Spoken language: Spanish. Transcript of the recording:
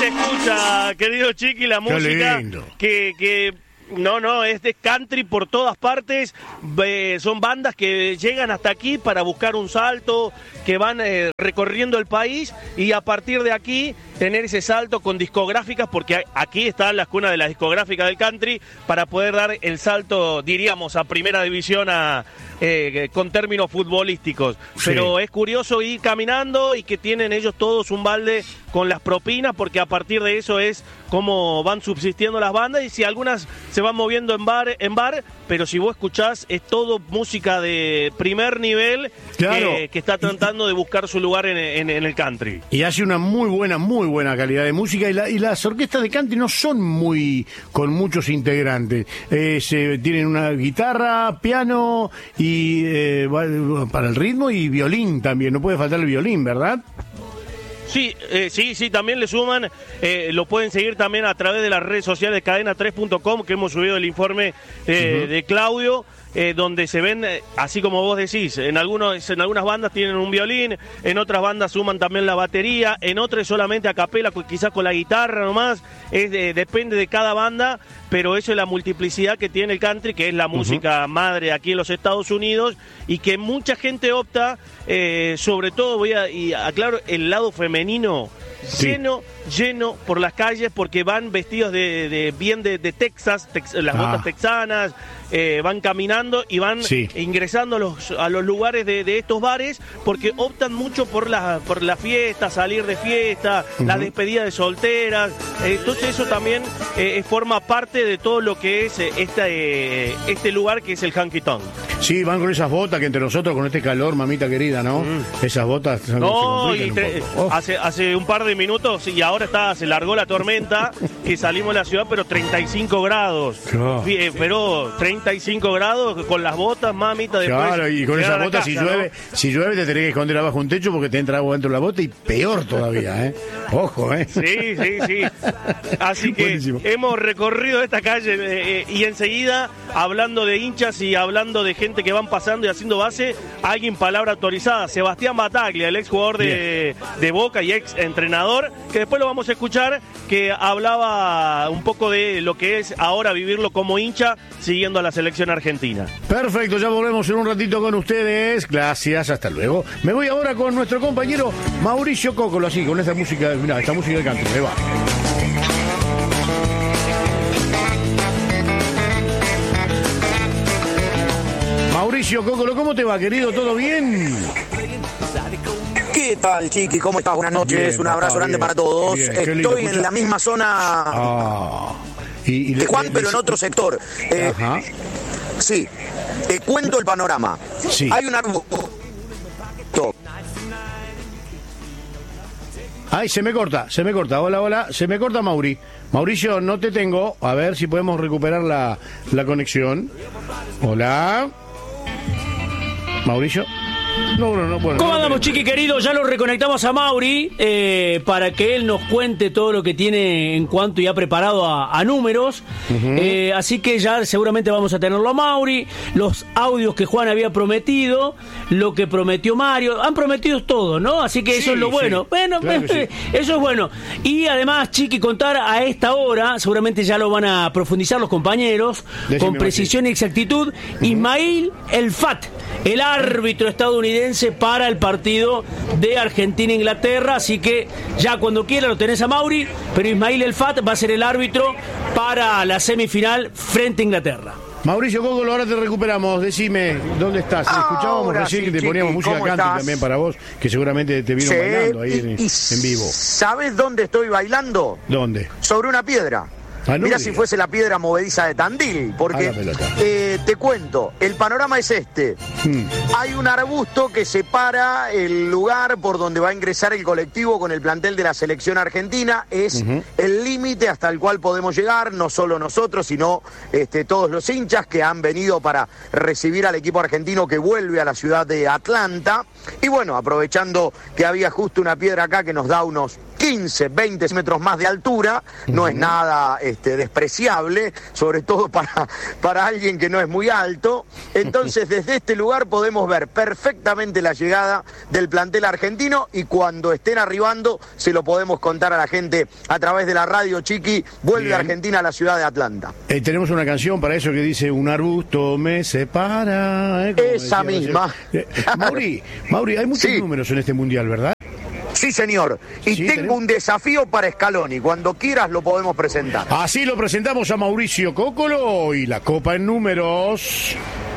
escucha, querido Chiqui, la música que no, es de country por todas partes. Son bandas que llegan hasta aquí para buscar un salto, que van recorriendo el país y a partir de aquí tener ese salto con discográficas, porque aquí están las cunas de las discográficas del country, para poder dar el salto, diríamos, a primera división con términos futbolísticos. Sí. Pero es curioso ir caminando y que tienen ellos todos un balde con las propinas, porque a partir de eso es como van subsistiendo las bandas, y si algunas se van moviendo en bar, pero si vos escuchás es todo música de primer nivel, claro, que está tratando de buscar su lugar en el country. Y hace una muy buena calidad de música, y las orquestas de country no son con muchos integrantes. Tienen una guitarra, piano y para el ritmo, y violín también, no puede faltar el violín, ¿verdad? Sí, también le suman, lo pueden seguir también a través de las redes sociales de cadena3.com, que hemos subido el informe de Claudio, donde se ven, así como vos decís, en algunas bandas tienen un violín, en otras bandas suman también la batería, en otras solamente a capela, quizás con la guitarra nomás, depende de cada banda, pero eso es la multiplicidad que tiene el country, que es la música madre aquí en los Estados Unidos, y que mucha gente opta, sobre todo, y aclaro, el lado femenino, sí, lleno por las calles, porque van vestidos de Texas, las botas texanas, van caminando y van ingresando a los lugares de estos bares, porque optan mucho por la fiesta, salir de fiesta, la despedida de solteras. Entonces eso también forma parte de todo lo que es este lugar que es el Honky Tonk. Sí, van con esas botas que entre nosotros con este calor, mamita querida, ¿no? Esas botas se hace un par de minutos y ahora se largó la tormenta, que salimos de la ciudad, pero 35 grados. Pero 35 grados con las botas, mamita, después. Claro, y con esas botas, si llueve te tenés que esconder abajo un techo porque te entra agua dentro de la bota, y peor todavía, ¿eh? Ojo, ¿eh? Sí. Así que buenísimo. Hemos recorrido esta calle y enseguida, hablando de hinchas y hablando de gente que van pasando y haciendo base, alguien palabra autorizada, Sebastián Bataglia, el ex jugador de Boca y ex entrenador, que después lo vamos a escuchar, que hablaba un poco de lo que es ahora vivirlo como hincha siguiendo a la selección argentina. Perfecto, ya volvemos en un ratito con ustedes. Gracias, hasta luego. Me voy ahora con nuestro compañero Mauricio Cocolo, así, con esta música, mirá, esta música de canto, me va. Mauricio Cocolo, ¿cómo te va, querido? ¿Todo bien? ¿Qué tal, Chiqui? ¿Cómo estás? Buenas noches, bien, un abrazo grande para todos. Estoy en la misma zona de Juan, pero en otro sector. Sí, te cuento el panorama. Sí. Hay un arbusto. Ay, se me corta. Hola, se me corta, Mauricio, no te tengo. A ver si podemos recuperar la conexión. Hola. Mauricio. No, bueno, ¿cómo andamos, Chiqui querido? Ya lo reconectamos a Mauri para que él nos cuente todo lo que tiene en cuanto ya preparado a números. Así que ya seguramente vamos a tenerlo a Mauri, los audios que Juan había prometido, lo que prometió Mario, han prometido todo, ¿no? Así que eso es lo bueno. Bueno, claro eso es bueno. Y además, Chiqui, contar a esta hora, seguramente ya lo van a profundizar los compañeros, con precisión y exactitud, Ismail El Fat, el árbitro estadounidense para el partido de Argentina-Inglaterra, así que ya cuando quiera lo tenés a Mauri, pero Ismail El Fat va a ser el árbitro para la semifinal frente a Inglaterra. Mauricio Cocolo, ahora te recuperamos, decime, ¿dónde estás? Escuchábamos recién que te poníamos música country también para vos, que seguramente te vieron bailando ahí en vivo. ¿Sabes dónde estoy bailando? ¿Dónde? Sobre una piedra. Mira si fuese la piedra movediza de Tandil, porque te cuento, el panorama es este. Hay un arbusto que separa el lugar por donde va a ingresar el colectivo con el plantel de la selección argentina. Es el límite hasta el cual podemos llegar, no solo nosotros, sino todos los hinchas que han venido para recibir al equipo argentino que vuelve a la ciudad de Atlanta. Y bueno, aprovechando que había justo una piedra acá que nos da unos 15, 20 metros más de altura, no es nada despreciable, sobre todo para alguien que no es muy alto. Entonces desde este lugar podemos ver perfectamente la llegada del plantel argentino, y cuando estén arribando se lo podemos contar a la gente a través de la radio. Chiqui, vuelve Argentina a la ciudad de Atlanta. Tenemos una canción para eso que dice: un arbusto me separa. Esa misma. Mauri, hay muchos números en este mundial, ¿verdad? Sí, señor. Y tengo un desafío para Scaloni. Cuando quieras lo podemos presentar. Así lo presentamos a Mauricio Cóccolo y la copa en números.